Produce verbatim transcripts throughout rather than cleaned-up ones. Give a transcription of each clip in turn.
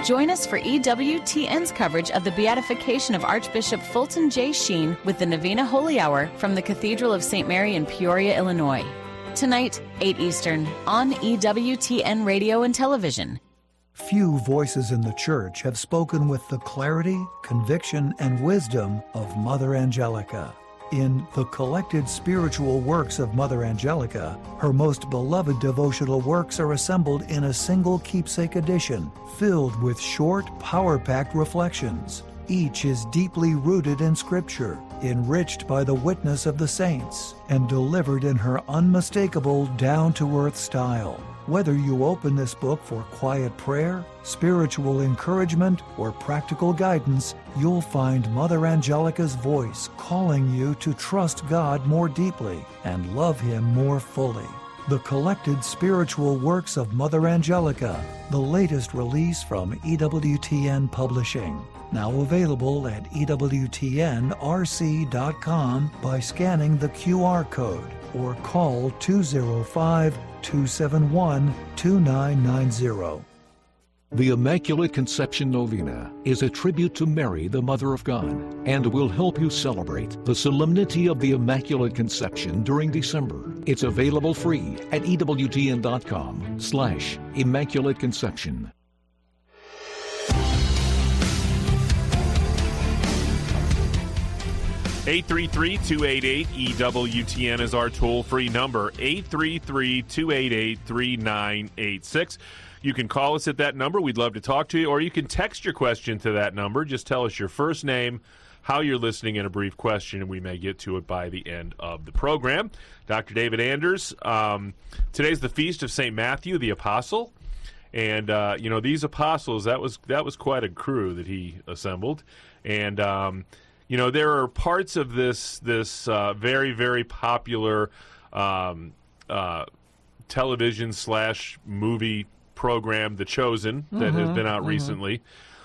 Join us for E W T N's coverage of the beatification of Archbishop Fulton J. Sheen with the Novena Holy Hour from the Cathedral of Saint Mary in Peoria, Illinois. Tonight, eight Eastern, on E W T N Radio and Television. Few voices in the Church have spoken with the clarity, conviction, and wisdom of Mother Angelica. In the collected spiritual works of Mother Angelica, her most beloved devotional works are assembled in a single keepsake edition, filled with short, power-packed reflections. Each is deeply rooted in Scripture, enriched by the witness of the saints, and delivered in her unmistakable, down-to-earth style. Whether you open this book for quiet prayer, spiritual encouragement, or practical guidance, you'll find Mother Angelica's voice calling you to trust God more deeply and love Him more fully. The collected spiritual works of Mother Angelica, the latest release from E W T N Publishing. Now available at E W T N R C dot com by scanning the Q R code or call two oh five, two seven one, two nine nine zero. The Immaculate Conception Novena is a tribute to Mary, the Mother of God, and will help you celebrate the solemnity of the Immaculate Conception during December. It's available free at E W T N dot com slash Immaculate Conception. eight three three, two eight eight, E W T N is our toll-free number, eight three three, two eight eight, three nine eight six. You can call us at that number. We'd love to talk to you, or you can text your question to that number. Just tell us your first name, how you're listening, and a brief question, and we may get to it by the end of the program. Doctor David Anders, um, today's the feast of Saint Matthew, the Apostle. And, uh, you know, these apostles, that was that was quite a crew that he assembled. And, um You know, there are parts of this this uh, very, very popular um, uh, television slash movie program, The Chosen, that mm-hmm, has been out mm-hmm. recently.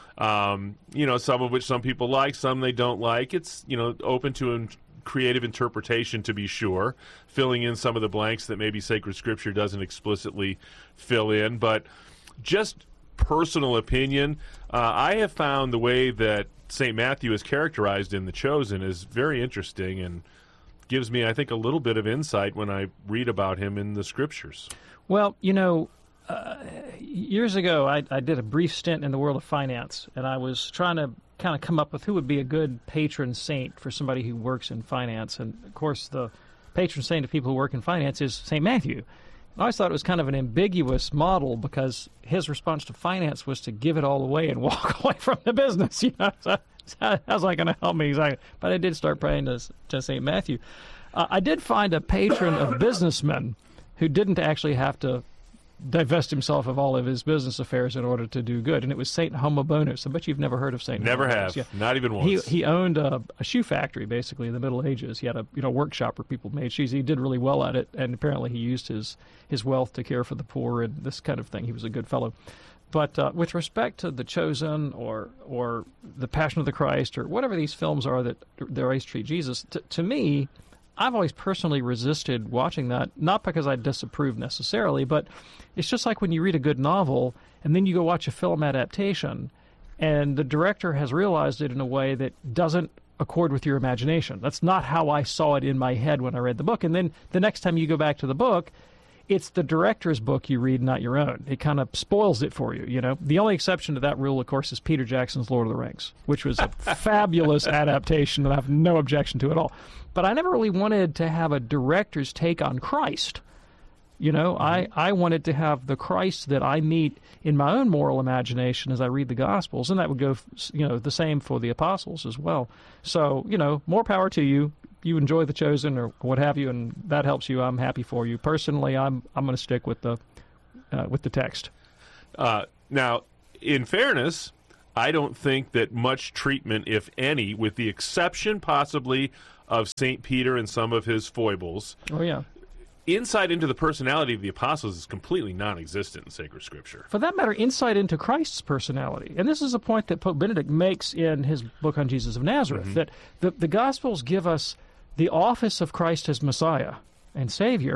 Um, you know, some of which some people like, some they don't like. It's, you know, open to in- creative interpretation, to be sure, filling in some of the blanks that maybe Sacred Scripture doesn't explicitly fill in. But just personal opinion, uh, I have found the way that Saint Matthew is characterized in The Chosen is very interesting and gives me, I think, a little bit of insight when I read about him in the Scriptures. Well, you know, uh, years ago I, I did a brief stint in the world of finance, and I was trying to kind of come up with who would be a good patron saint for somebody who works in finance. And, of course, the patron saint of people who work in finance is Saint Matthew. I always thought it was kind of an ambiguous model because his response to finance was to give it all away and walk away from the business. You know, so, so how's that going to help me exactly? But I did start praying to, to Saint Matthew. Uh, I did find a patron of businessmen who didn't actually have to divest himself of all of his business affairs in order to do good, and it was Saint Homobonus. I bet you've never heard of Saint Never Homobonus. have, Yeah. Not even once. He he owned a, a shoe factory, basically, in the Middle Ages. He had a you know workshop where people made shoes. He did really well at it, and apparently he used his, his wealth to care for the poor and this kind of thing. He was a good fellow. But uh, with respect to The Chosen or or The Passion of the Christ or whatever these films are that they always treat Jesus, t- to me, I've always personally resisted watching that, not because I disapprove necessarily, but it's just like when you read a good novel and then you go watch a film adaptation and the director has realized it in a way that doesn't accord with your imagination. That's not how I saw it in my head when I read the book. And then the next time you go back to the book, it's the director's book you read, not your own. It kind of spoils it for you, you know. The only exception to that rule, of course, is Peter Jackson's Lord of the Rings, which was a fabulous adaptation and I have no objection to it at all. But I never really wanted to have a director's take on Christ. You know, mm-hmm. I, I wanted to have the Christ that I meet in my own moral imagination as I read the Gospels, and that would go, you know, the same for the apostles as well. So, you know, more power to you. You enjoy The Chosen or what have you, and that helps you. I'm happy for you. Personally, I'm I'm going to stick with the uh, with the text. Uh, now, in fairness, I don't think that much treatment, if any, with the exception possibly of Saint Peter and some of his foibles. Oh yeah. Insight into the personality of the apostles is completely non-existent in sacred Scripture. For that matter, insight into Christ's personality. And this is a point that Pope Benedict makes in his book on Jesus of Nazareth, mm-hmm. that the, the Gospels give us the office of Christ as Messiah and Savior,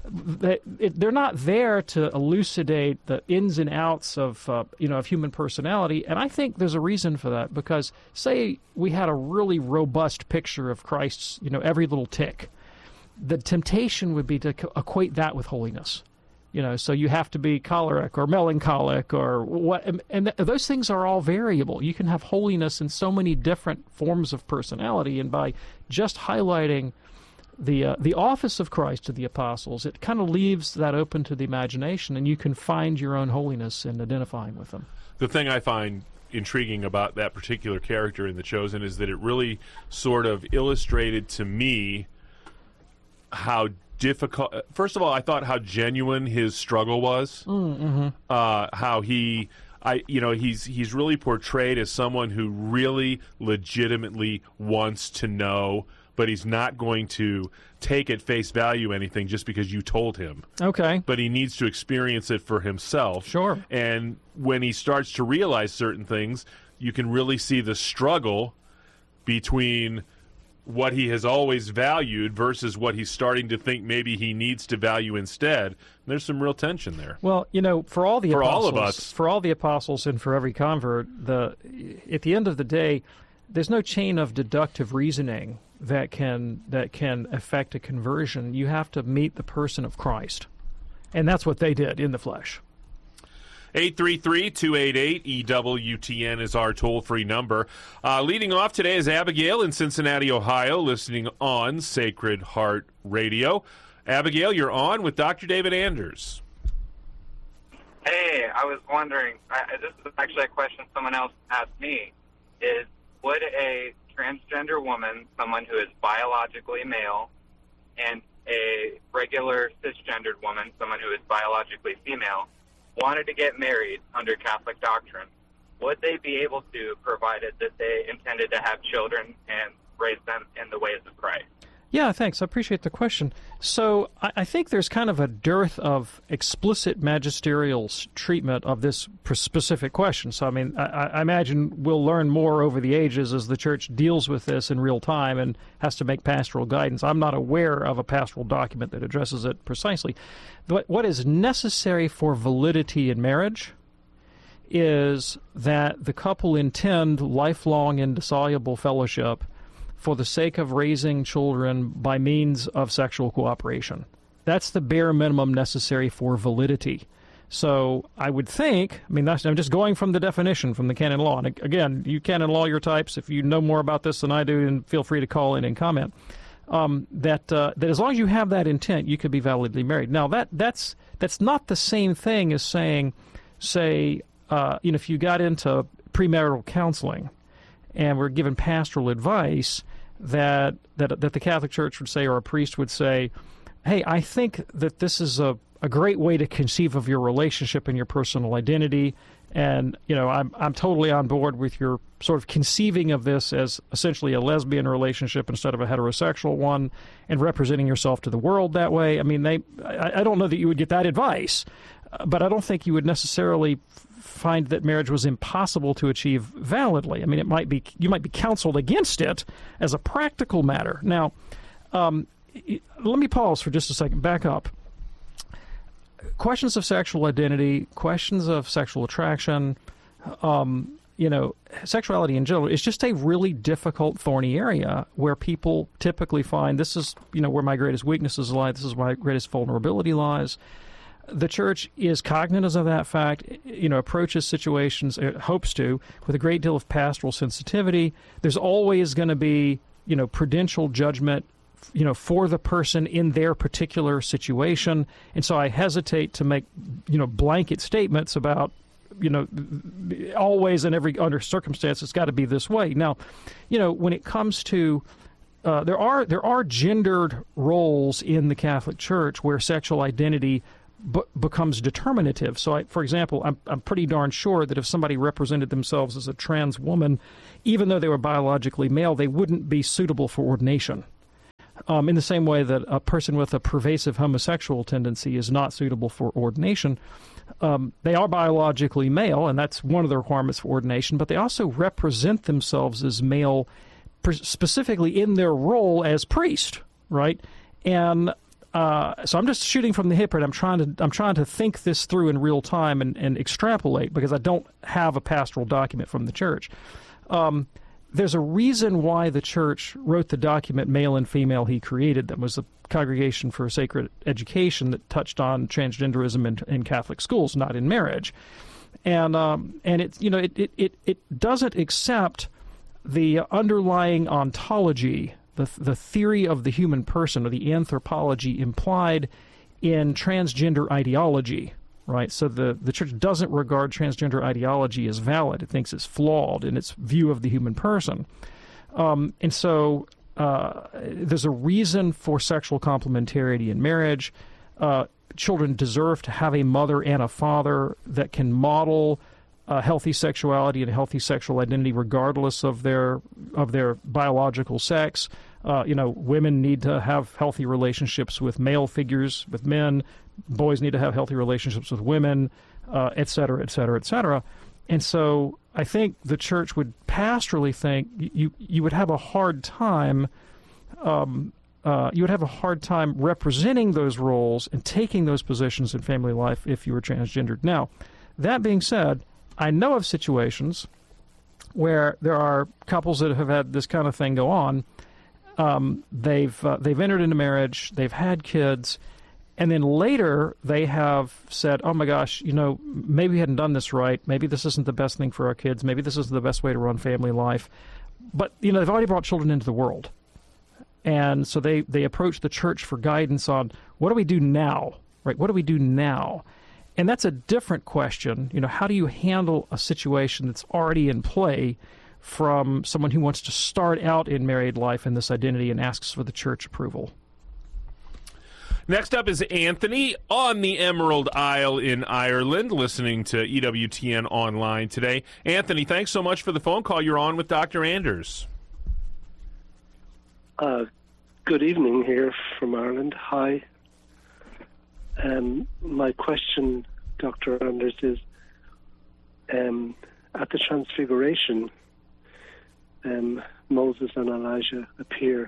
they, it, they're not there to elucidate the ins and outs of uh, you know of human personality, and I think there's a reason for that. Because say we had a really robust picture of Christ's you know every little tick, the temptation would be to co- equate that with holiness. You know, so you have to be choleric or melancholic or what, and th- those things are all variable. You can have holiness in so many different forms of personality, and by just highlighting the uh, the office of Christ to the apostles, it kind of leaves that open to the imagination, and you can find your own holiness in identifying with them. The thing I find intriguing about that particular character in The Chosen is that it really sort of illustrated to me how difficult. First of all, I thought how genuine his struggle was. Mm-hmm. Uh, how he, I, you know, he's he's really portrayed as someone who really legitimately wants to know, but he's not going to take at face value anything just because you told him. Okay. But he needs to experience it for himself. Sure. And when he starts to realize certain things, you can really see the struggle between what he has always valued versus what he's starting to think maybe he needs to value instead. There's some real tension there. Well, you know, for all the for apostles, all of us, for all the apostles, and for every convert, the at the end of the day, there's no chain of deductive reasoning that can that can affect a conversion. You have to meet the person of Christ, and that's what they did in the flesh. eight three three, two eight eight, E W T N is our toll-free number. Uh, leading off today is Abigail in Cincinnati, Ohio, listening on Sacred Heart Radio. Abigail, you're on with Doctor David Anders. Hey, I was wondering, I, this is actually a question someone else asked me, is would a transgender woman, someone who is biologically male, and a regular cisgendered woman, someone who is biologically female, wanted to get married under Catholic doctrine, would they be able to, provided that they intended to have children and raise them in the ways of Christ? Yeah, thanks. I appreciate the question. So I, I think there's kind of a dearth of explicit magisterial s- treatment of this pr- specific question. So, I mean, I, I imagine we'll learn more over the ages as the Church deals with this in real time and has to make pastoral guidance. I'm not aware of a pastoral document that addresses it precisely. But what is necessary for validity in marriage is that the couple intend lifelong indissoluble fellowship for the sake of raising children by means of sexual cooperation. That's the bare minimum necessary for validity. So I would think, I mean, that's, I'm just going from the definition from the canon law. And again, you canon law your types. If you know more about this than I do, then feel free to call in and comment. Um, that uh, that as long as you have that intent, you could be validly married. Now that that's that's not the same thing as saying, say, uh, you know, if you got into premarital counseling and were given pastoral advice, that, that that the Catholic Church would say, or a priest would say, hey, I think that this is a, a great way to conceive of your relationship and your personal identity, and, you know, I'm I'm totally on board with your sort of conceiving of this as essentially a lesbian relationship instead of a heterosexual one, and representing yourself to the world that way. I mean, they I, I don't know that you would get that advice, but I don't think you would necessarily find that marriage was impossible to achieve validly. I mean, it might be you might be counseled against it as a practical matter. Now, um, let me pause for just a second. Back up. Questions of sexual identity, questions of sexual attraction, um, you know, sexuality in general is just a really difficult, thorny area where people typically find this is, you know, where my greatest weaknesses lie. This is where my greatest vulnerability lies. The Church is cognizant of that fact, you know, approaches situations, it hopes to, with a great deal of pastoral sensitivity. There's always going to be, you know, prudential judgment, you know, for the person in their particular situation. And so I hesitate to make, you know, blanket statements about, you know, always in every under circumstance it's got to be this way. Now, you know, when it comes to uh, there are there are gendered roles in the Catholic Church where sexual identity b- becomes determinative. So, I, for example, I'm I'm pretty darn sure that if somebody represented themselves as a trans woman, even though they were biologically male, they wouldn't be suitable for ordination. Um, in the same way that a person with a pervasive homosexual tendency is not suitable for ordination, um, they are biologically male, and that's one of the requirements for ordination, but they also represent themselves as male per- specifically in their role as priest, right? And uh, so I'm just shooting from the hip, and I'm trying to I'm trying to think this through in real time and, and extrapolate, because I don't have a pastoral document from the church. Um, there's a reason why the church wrote the document "Male and Female He Created Them." It was a Congregation for Sacred Education that touched on transgenderism in, in Catholic schools, not in marriage. And um, and it you know it, it, it, it doesn't accept the underlying ontology, the the theory of the human person, or the anthropology implied in transgender ideology, right? So the, the church doesn't regard transgender ideology as valid. It thinks it's flawed in its view of the human person. Um, and so uh, there's a reason for sexual complementarity in marriage. Uh, children deserve to have a mother and a father that can model Uh, healthy sexuality and healthy sexual identity, regardless of their of their biological sex. Uh, you know, women need to have healthy relationships with male figures, with men. Boys need to have healthy relationships with women, uh, et cetera, et cetera, et cetera. And so, I think the church would pastorally think you you would have a hard time. Um, uh, you would have a hard time representing those roles and taking those positions in family life if you were transgendered. Now, that being said, I know of situations where there are couples that have had this kind of thing go on. Um, they've uh, they've entered into marriage, they've had kids, and then later they have said, "Oh my gosh, you know, maybe we hadn't done this right. Maybe this isn't the best thing for our kids. Maybe this isn't the best way to run family life." But you know, they've already brought children into the world, and so they they approach the church for guidance on what do we do now, right? What do we do now? And that's a different question. You know, how do you handle a situation that's already in play from someone who wants to start out in married life in this identity and asks for the church approval? Next up is Anthony on the Emerald Isle in Ireland, listening to E W T N online today. Anthony, thanks so much for the phone call. You're on with Doctor Anders. Uh, good evening here from Ireland. Hi. Um, my question, Doctor Anders, is um, at the Transfiguration, um, Moses and Elijah appear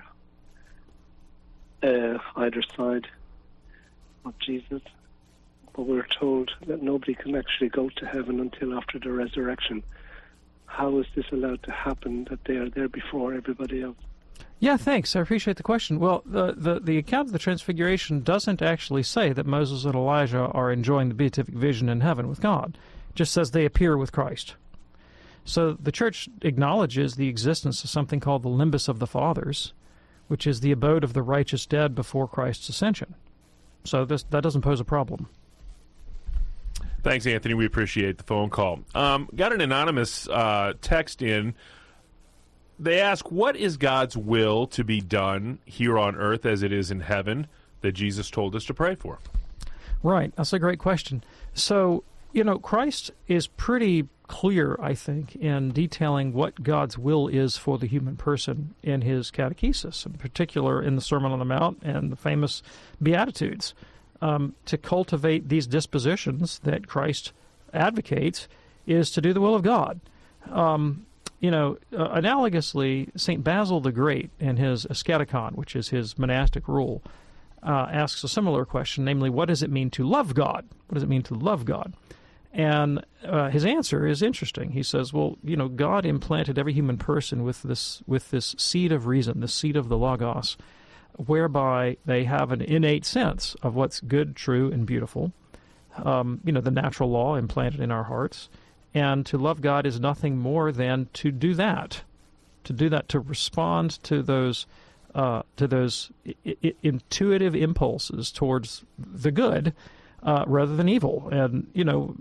uh, either side of Jesus, but we're told that nobody can actually go to heaven until after the resurrection. How is this allowed to happen, that they are there before everybody else? Yeah, thanks. I appreciate the question. Well, the, the, the account of the Transfiguration doesn't actually say that Moses and Elijah are enjoying the beatific vision in heaven with God. It just says they appear with Christ. So the church acknowledges the existence of something called the Limbus of the Fathers, which is the abode of the righteous dead before Christ's ascension. So this, that doesn't pose a problem. Thanks, Anthony. We appreciate the phone call. Um, got an anonymous uh, text in. They ask, what is God's will to be done here on earth as it is in heaven that Jesus told us to pray for? Right. That's a great question. So, you know, Christ is pretty clear, I think, in detailing what God's will is for the human person in his catechesis, in particular in the Sermon on the Mount and the famous Beatitudes. Um, to cultivate these dispositions that Christ advocates is to do the will of God. Um You know, uh, analogously, Saint Basil the Great in his Asceticon, which is his monastic rule, uh, asks a similar question, namely, what does it mean to love God? What does it mean to love God? And uh, his answer is interesting. He says, well, you know, God implanted every human person with this with this seed of reason, this seed of the Logos, whereby they have an innate sense of what's good, true, and beautiful. Um, you know, the natural law implanted in our hearts. And to love God is nothing more than to do that, to do that, to respond to those uh, to those I- I- intuitive impulses towards the good uh, rather than evil. And, you know,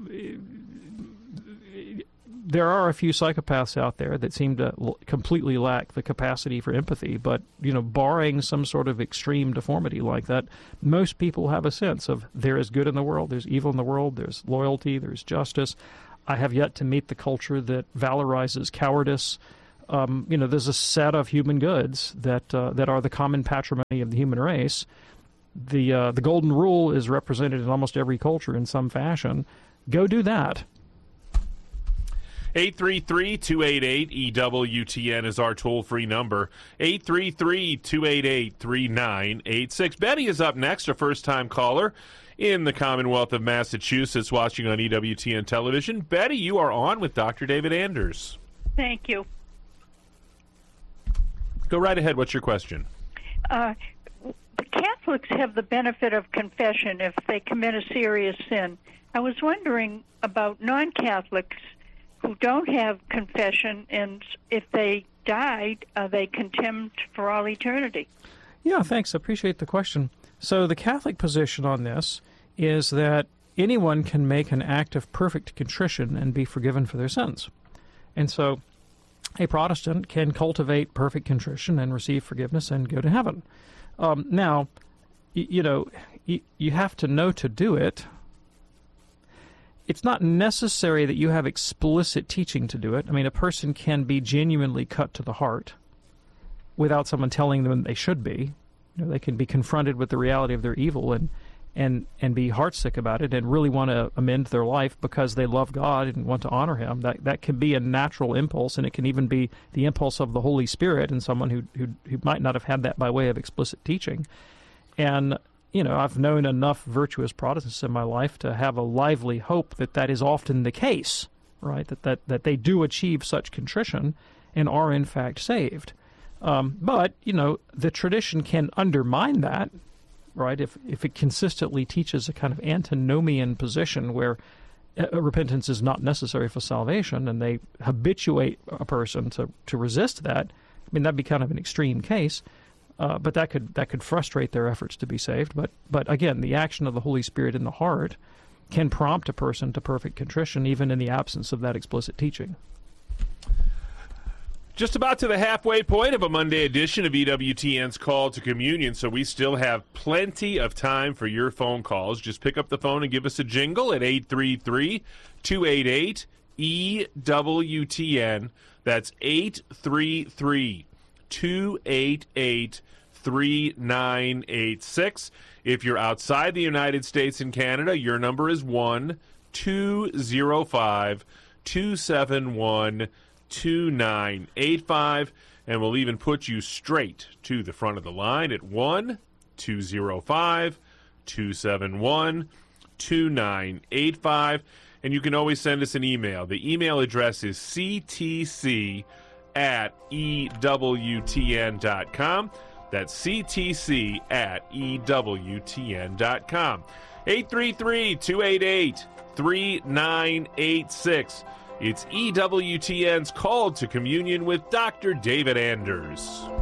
there are a few psychopaths out there that seem to l- completely lack the capacity for empathy, but, you know, barring some sort of extreme deformity like that, most people have a sense of there is good in the world, there's evil in the world, there's loyalty, there's justice. I have yet to meet the culture that valorizes cowardice. Um, you know, there's a set of human goods that uh, that are the common patrimony of the human race. The uh, the golden rule is represented in almost every culture in some fashion. Go do that. eight three three, two eight eight, E W T N is our toll-free number. eight three three, two eight eight, three nine eight six. Betty is up next, a first-time caller in the Commonwealth of Massachusetts, watching on E W T N television. Betty, you are on with Doctor David Anders. Thank you. Go right ahead. What's your question? Uh, the Catholics have the benefit of confession if they commit a serious sin. I was wondering about non-Catholics who don't have confession, and if they died, are they condemned for all eternity? Yeah, thanks. I appreciate the question. So the Catholic position on this is that anyone can make an act of perfect contrition and be forgiven for their sins. And so a Protestant can cultivate perfect contrition and receive forgiveness and go to heaven. Um, now, y- you know, y- you have to know to do it. It's not necessary that you have explicit teaching to do it. I mean, a person can be genuinely cut to the heart without someone telling them they should be. You know, they can be confronted with the reality of their evil and and and be heartsick about it and really want to amend their life because they love God and want to honor Him. That that can be a natural impulse, and it can even be the impulse of the Holy Spirit in someone who who, who might not have had that by way of explicit teaching. And you know, I've known enough virtuous Protestants in my life to have a lively hope that that is often the case, right? That that, that they do achieve such contrition and are in fact saved. Um, but, you know, the tradition can undermine that, right? If if it consistently teaches a kind of antinomian position where uh, repentance is not necessary for salvation, and they habituate a person to, to resist that, I mean, that'd be kind of an extreme case. Uh, but that could that could frustrate their efforts to be saved. But but again, the action of the Holy Spirit in the heart can prompt a person to perfect contrition, even in the absence of that explicit teaching. Just about to the halfway point of a Monday edition of E W T N's Call to Communion, so we still have plenty of time for your phone calls. Just pick up the phone and give us a jingle at eight three three, two eight eight, E W T N. That's eight three three, two eight eight, three nine eight six. If you're outside the United States and Canada, your number is one two zero five, two seven one, two nine eight five, and we'll even put you straight to the front of the line at one two zero five, two seven one, two nine eight five. And you can always send us an email. The email address is c t c at e w t n dot com. That's c t c at e w t n dot com. eight three three, two eight eight, three nine eight six. It's E W T N's Call to Communion with Doctor David Anders.